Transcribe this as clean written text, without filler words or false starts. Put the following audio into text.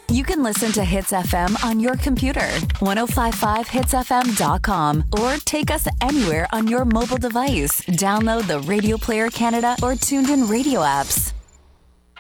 You can listen to Hits FM on your computer, 1055hitsfm.com, or take us anywhere on your mobile device. Download the Radio Player Canada or Tuned In Radio apps.